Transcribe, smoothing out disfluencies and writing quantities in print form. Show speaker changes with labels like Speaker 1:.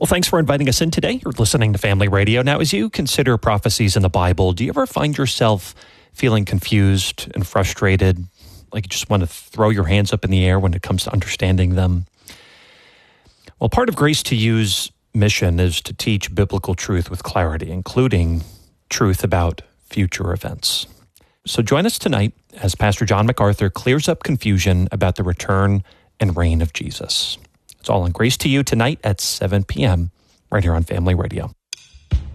Speaker 1: Well, thanks for inviting us in today. You're listening to Family Radio. Now, as you consider prophecies in the Bible, do you ever find yourself feeling confused and frustrated, like you just want to throw your hands up in the air when it comes to understanding them? Well, part of Grace to You's mission is to teach biblical truth with clarity, including truth about future events. So join us tonight as Pastor John MacArthur clears up confusion about the return and reign of Jesus. It's all on Grace to You tonight at 7 p.m. right here on Family Radio.